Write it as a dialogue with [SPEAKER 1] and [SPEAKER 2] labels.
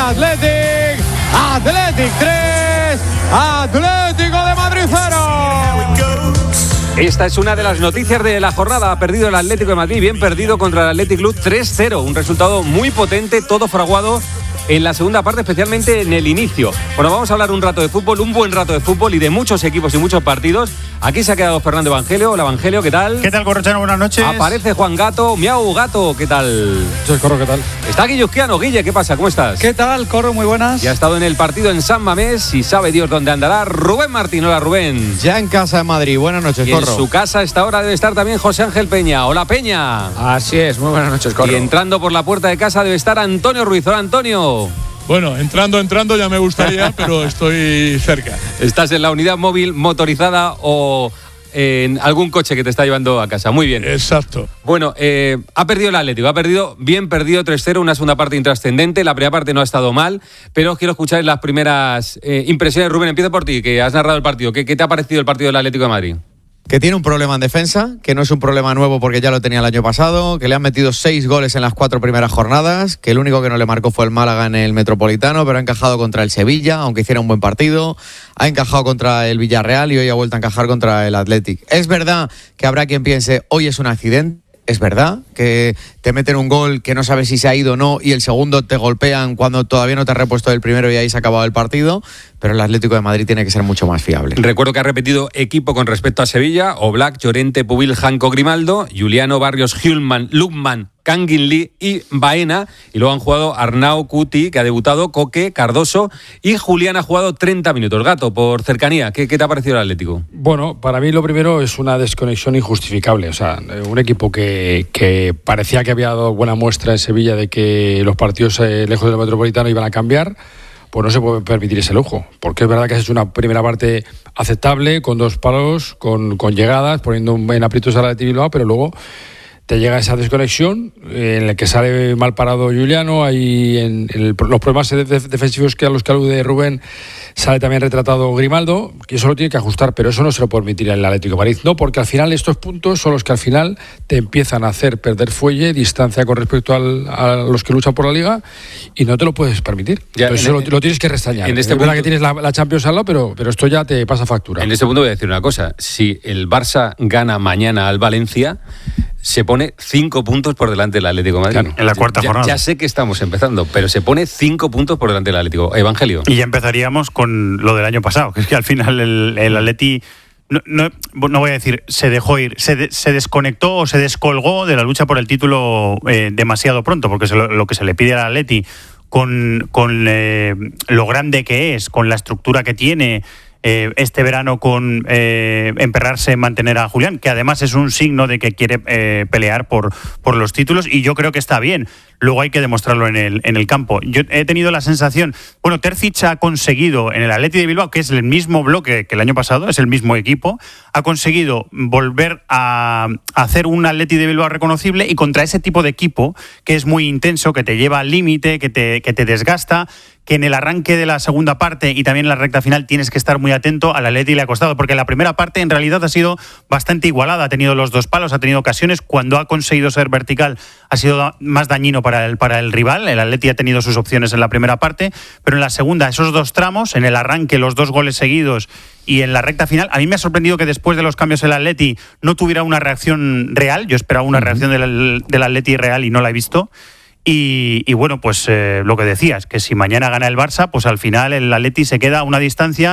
[SPEAKER 1] Athletic. Athletic 3, Atlético de Madrid 0.
[SPEAKER 2] Esta es una de las noticias de la jornada. Ha perdido el Atlético de Madrid, bien perdido contra el Athletic Club 3-0. Un resultado muy potente, todo fraguado en la segunda parte, especialmente en el inicio. Bueno, vamos a hablar un rato de fútbol, un buen rato de fútbol y de muchos equipos y muchos partidos. Aquí se ha quedado Fernando Evangelio. Hola, Evangelio, ¿qué tal?
[SPEAKER 3] ¿Qué tal, Corrochano? Buenas noches.
[SPEAKER 2] Aparece Juan Gato. Miau, Gato, ¿qué tal?
[SPEAKER 4] Soy Corro, ¿qué tal?
[SPEAKER 2] Está Guillusquiano. Guille, ¿qué pasa? ¿Cómo estás?
[SPEAKER 4] ¿Qué tal, Corro? Muy buenas.
[SPEAKER 2] Ya ha estado en el partido en San Mamés y sabe Dios dónde andará Rubén Martín. Hola, Rubén.
[SPEAKER 1] Ya en casa de Madrid. Buenas noches,
[SPEAKER 2] Y
[SPEAKER 1] Corro.
[SPEAKER 2] en su casa a esta hora debe estar también José Ángel Peña. Hola, Peña.
[SPEAKER 4] Así es, muy buenas noches, Corro.
[SPEAKER 2] Y entrando por la puerta de casa debe estar Antonio Ruiz. Hola, Antonio.
[SPEAKER 5] Bueno, entrando ya me gustaría, pero estoy cerca.
[SPEAKER 2] ¿Estás en la unidad móvil motorizada o en algún coche que te está llevando a casa? Muy bien.
[SPEAKER 5] Exacto.
[SPEAKER 2] Bueno, ha perdido el Atlético, ha perdido 3-0, una segunda parte intrascendente. La primera parte no ha estado mal, pero os quiero escuchar las primeras impresiones. Rubén, empiezo por ti, que has narrado el partido. ¿Qué te ha parecido el partido del Atlético de Madrid?
[SPEAKER 1] Que tiene un problema en defensa, que no es un problema nuevo porque ya lo tenía el año pasado, que le han metido 6 goles en las 4 primeras jornadas, que el único que no le marcó fue el Málaga en el Metropolitano, pero ha encajado contra el Sevilla, aunque hiciera un buen partido, ha encajado contra el Villarreal y hoy ha vuelto a encajar contra el Athletic. Es verdad que habrá quien piense, hoy es un accidente. Es verdad que te meten un gol que no sabes si se ha ido o no y el segundo te golpean cuando todavía no te has repuesto del primero y ahí se ha acabado el partido, pero el Atlético de Madrid tiene que ser mucho más fiable.
[SPEAKER 2] Recuerdo que ha repetido equipo con respecto a Sevilla: Oblak, Llorente, Pubil, Janco, Grimaldo, Juliano, Barrios, Hjulman, Lukman, Kangin Lee y Baena, y luego han jugado Arnau, Cuti, que ha debutado, Coque, Cardoso, y Julián ha jugado 30 minutos. Gato, por cercanía, ¿qué te ha parecido el Atlético?
[SPEAKER 4] Bueno, para mí lo primero es una desconexión injustificable. O sea, un equipo que parecía que había dado buena muestra en Sevilla de que los partidos lejos del Metropolitano iban a cambiar, pues no se puede permitir ese lujo, porque es verdad que has hecho una primera parte aceptable, con 2 palos, con llegadas, poniendo en aprietos al Athletic Bilbao, pero luego te llega esa desconexión en la que sale mal parado Juliano, ahí los problemas defensivos a los que alude Rubén, sale también retratado Grimaldo, que eso lo tiene que ajustar, pero eso no se lo puede permitir el Atlético de Madrid, no, porque al final estos puntos son los que al final te empiezan a hacer perder fuelle, distancia con respecto a los que luchan por la Liga, y no te lo puedes permitir.
[SPEAKER 2] Ya,
[SPEAKER 4] entonces lo tienes que restañar.
[SPEAKER 2] En este
[SPEAKER 4] es verdad
[SPEAKER 2] punto,
[SPEAKER 4] que tienes la Champions al lado, pero esto ya te pasa factura.
[SPEAKER 2] En este punto voy a decir una cosa: si el Barça gana mañana al Valencia, se pone 5 puntos por delante del Atlético de Madrid.
[SPEAKER 3] Claro, en la cuarta jornada.
[SPEAKER 2] Ya sé que estamos empezando, pero se pone 5 puntos por delante del Atlético. Evangelio.
[SPEAKER 3] Y ya empezaríamos con lo del año pasado, que es que al final el Atleti, no voy a decir se dejó ir, se desconectó o se descolgó de la lucha por el título demasiado pronto, porque lo que se le pide al Atleti con lo grande que es, con la estructura que tiene, este verano con emperrarse en mantener a Julián, que además es un signo de que quiere pelear por los títulos, y yo creo que está bien. Luego hay que demostrarlo en el campo. Yo he tenido la sensación, bueno, Terzic ha conseguido en el Athletic de Bilbao, que es el mismo bloque que el año pasado, es el mismo equipo, ha conseguido volver a hacer un Athletic de Bilbao reconocible, y contra ese tipo de equipo que es muy intenso, que te lleva al límite, que te desgasta, que en el arranque de la segunda parte y también en la recta final tienes que estar muy atento. Al Atleti le ha costado, porque la primera parte en realidad ha sido bastante igualada, ha tenido los 2 palos, ha tenido ocasiones, cuando ha conseguido ser vertical ha sido más dañino para el rival. El Atleti ha tenido sus opciones en la primera parte, pero en la segunda, esos 2 tramos, en el arranque los 2 goles seguidos y en la recta final, a mí me ha sorprendido que después de los cambios el Atleti no tuviera una reacción real. Yo esperaba una reacción del Atleti real y no la he visto. Y bueno, pues lo que decías, que si mañana gana el Barça, pues al final el Atleti se queda a una distancia